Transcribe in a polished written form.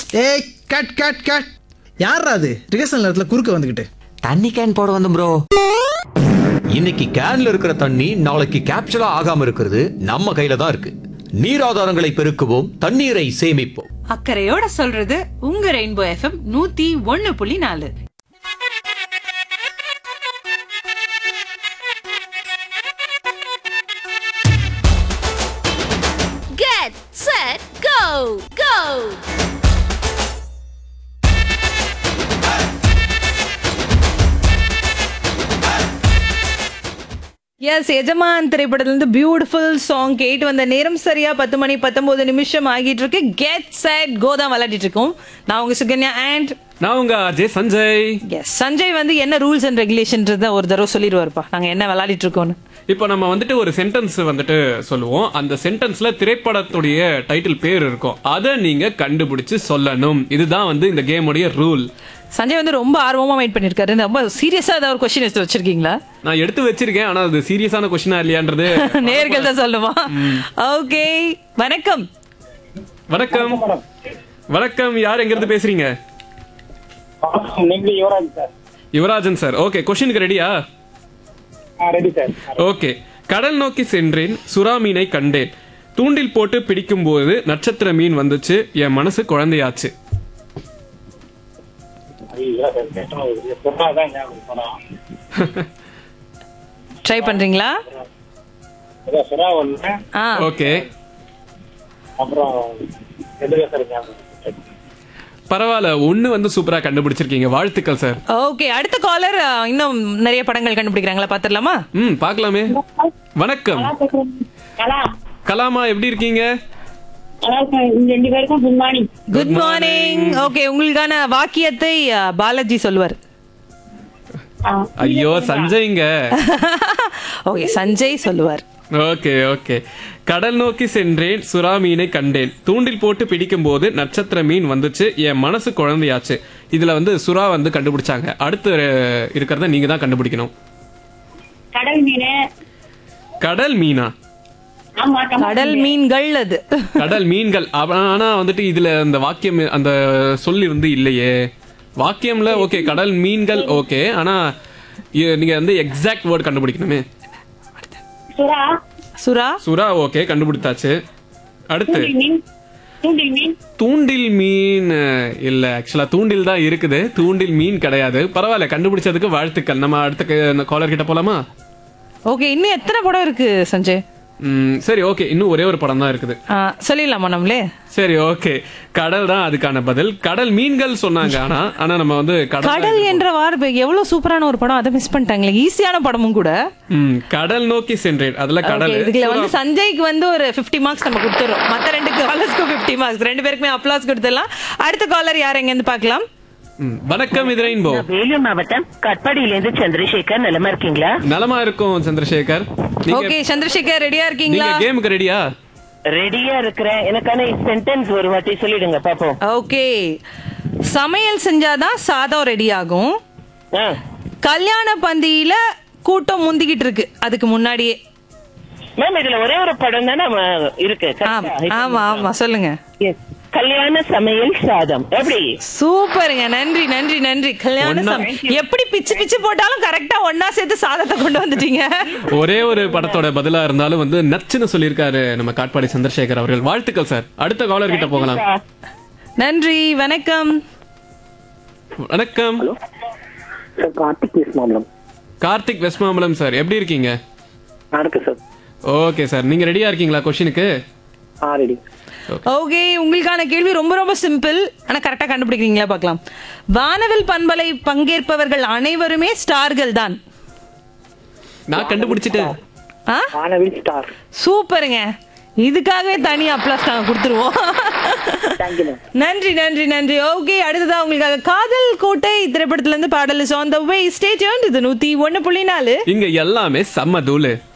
ஏய் cut cut cut. யாரா அது ரிகர்சல் நேரத்துல குறுக்க வந்துகிட்டு? தண்ணி கேன் போட வந்து ப்ரோ. இன்னைக்கு கேன்ல இருக்கிற தண்ணி நாளைக்கு கேப்சூலா ஆகாம இருக்கிறது நம்ம கையில தான் இருக்கு. நீர் ஆதாரங்களை பெருக்குவோம், தண்ணீரை சேமிப்போம். அக்கறையோட சொல்றது உங்க rainbow FM 101.4. Get set go go. S, எஜமான் திரைப்படத்திலிருந்து பியூட்டிஃபுல் சாங் கேட்டு வந்த நேரம் சரியா 10:19 ஆகிட்டு இருக்கு. கெட் செட் கோ தான் விளையாடிட்டு இருக்கோம். நான் உங்க சுகன்யா அண்ட் நான் உங்க அஜய் சஞ்சய். எஸ், சஞ்சய் வந்து என்ன ரூல்ஸ் அண்ட் ரெகுலேஷன்ன்றத ஒரு தடவை சொல்லிடுவாருப்பா, நாங்க என்ன விளையாடிட்டு இருக்கோம்னு. இப்போ நம்ம வந்துட்டு ஒரு சென்டென்ஸ் வந்துட்டு சொல்லுவோம். அந்த சென்டென்ஸ்ல திரைப்படத்துடைய டைட்டில் பேர் இருக்கும், அதை நீங்க கண்டுபிடிச்சு சொல்லணும். இதுதான் வந்து இந்த கேமுடைய ரூல். சஞ்சய் வந்து ரொம்ப ஆர்வமா வெயிட் பண்ணிருக்காரு. ரொம்ப சீரியஸா ஏதாவது ஒரு கொஸ்டின் எடுத்து வச்சிருக்கீங்களா? நான் எடுத்து வச்சிருக்கேன், ஆனா அது சீரியஸான கொஸ்டினா இல்லையான்றது நேர்கள் தான் சொல்லுமா. ஓகே, வணக்கம். வணக்கம் வணக்கம், யார் எங்க இருந்து பேசுறீங்க? யுவராஜன் சார். ஓகே, கொஸ்டினுக்கு ரெடியா? ஓகே. கடல் நோக்கி சென்றேன், சுறா மீனை கண்டேன், தூண்டில் போட்டு பிடிக்கும் போது நட்சத்திர மீன் வந்துச்சு, என் மனசு குழந்தையாச்சு. ட்ரை பண்றீங்களா? ஓகே, பரவாயில்ல, ஒண்ணு வந்து சூப்பரா கண்டுபிடிச்சிருக்கீங்க, வாழ்த்துக்கள் சார். ஓகே, அடுத்த காலர் இன்னும் நிறைய படங்கள் கண்டுபிடிக்கிறாங்களா, பாத்துடலாமா? பாக்கலாமே. வணக்கம் கலாமா, எப்படி இருக்கீங்க? Good morning. ஓகே, உங்களுக்கான வாக்கியத்தை பாலாஜி சொல்லுவார். ஐயோ சஞ்சய்ங்க. ஓகே, சஞ்சய் சொல்லுவார். Okay okay. கடல் நோக்கி சென்றேன், சுறா மீனை கண்டேன், தூண்டில் போட்டு பிடிக்கும் போது நட்சத்திர மீன் வந்துச்சு, என் மனசு குழந்தையாச்சு. இதுல வந்து சுறா வந்து கண்டுபிடிச்சாங்க. அடுத்து இருக்கிறத நீங்க தான் கண்டுபிடிக்கணும். கடல் மீனா? கடல் மீன்கள். அது கடல் மீன்கள். ஆனா வந்துட்டு இதுல அந்த வாக்கியம் அந்த சொல்லி வந்து இல்லையே. வாக்கியம்ல ஓகே கடல் மீன்கள் ஓகே, ஆனா நீங்க வந்து எக்ஸாக்ட் வேர்ட் கண்டுபிடிக்கணுமே. சுறா. சுறா ஓகே, கண்டுபிடித்தாச்சு. அடுத்து தூண்டில் மீன் இல்ல, ஆக்சுவலா தூண்டில் தான் இருக்குது, தூண்டில் மீன் கிடையாது. பரவாயில்ல, கண்டுபிடிச்சதுக்கு வாழ்த்துக்கள். நம்ம அடுத்த காலர் கிட்ட போலாமா? ஓகே, இன்னும் எத்தனை படம் இருக்கு சஞ்சய்? சரி ஓகே, இன்னும் ஒரே ஒரு படம் தான் இருக்குது. சொல்லிடலாமா நம்மளே? சரி ஓகே, கடல் தான் அதுக்கான பதில். கடல் மீன்கள் சொன்னாங்க, ஆனா நம்ம வந்து கடல் என்ற வார்த்தை எவ்வளவு சூப்பரான ஒரு படம், அதை மிஸ் பண்ணிட்டாங்களே. ஈஸியான படமும் கூட. கடல் நோக்கி சென்றேன், அதுல கடல். இதுல வந்து சஞ்சய்க்கு வந்து ஒரு 50 மார்க்ஸ் நம்ம கொடுத்துறோம். மத்த ரெண்டு காலர்ஸ்க்கு 50 மார்க்ஸ். ரெண்டு பேருக்குமே அப்ளாஸ் கொடுத்துடலாம். அடுத்த காலர் யார் எங்க இருந்து பார்க்கலாம்? வணக்கம், இது ரெயின்போ. வேலூர் மாவட்டம் கட்பாடியிலிருந்து சந்திரசேகர். நலமா இருக்கீங்களா? நலமா இருக்கும் சந்திரசேகர். ஓகே சந்திரசேகர், ரெடியா இருக்கீங்களா? நீங்க கேமுக்கு ரெடியா? ரெடியா இருக்கிறேன். எனக்கான சென்டென்ஸ் ஒரு வாட்டி சொல்லிடுங்க பாப்போம். ஓகே, சமையல் செஞ்சாதான் சாதம் ரெடி ஆகும், கல்யாண பந்தியில கூட்டம் முந்திக்கிட்டு இருக்கு அதுக்கு முன்னாடியே. மேம், இதுல ஒரே ஒரு படம் தானே இருக்கு. ஆமா ஆமா, சொல்லுங்க. கல்யாண சமையல் சாதம். எப்படி? சூப்பருங்க, நன்றி நன்றி நன்றி. கல்யாண எப்படி பிச்சு பிச்சு போட்டாலும் கரெக்டா ஒன்னா சேர்த்து சாதத்தை கொண்டு வந்துட்டீங்க. ஒரே ஒரு படத்தோட பதிலா இருந்தாலும் வந்து நச்சுன்னு சொல்லியிருக்காரு நம்ம காட்பாடி சந்திரசேகர் அவர்கள். வாழ்த்துக்கள் சார். அடுத்த காலர் கிட்ட போகலாம். நன்றி. வணக்கம். வணக்கம். கார்த்திக் வெஸ்மாம்பலம் சார், எப்படி இருக்கீங்க? ஓகே சார், நீங்க ரெடியா இருக்கீங்களா கொஸ்டினுக்கு? ஓகே, உங்களுக்கான கேள்வி ரொம்ப ரொம்ப சிம்பிள், ஆனா கரெக்டா கண்டுபிடிக்கிறீங்களா பார்க்கலாம். வானவில் பண்பலை பங்கேற்பவர்கள் அனைவருமே ஸ்டார்கள் தான். நான் கண்டுபிடிச்சிட்டேன். சூப்பருங்க, இதுக்காகவே தனி அப்ளாஸ் நாங்க கொடுத்துருவோம். நன்றி நன்றி நன்றி. ஓகே, அடுத்ததா உங்களுக்காக காதல் கோட்டை திரைப்படத்துல இருந்து பாடல். On the way. Stay tuned. இது 101.4. இங்க எல்லாமே செம்ம தூளு.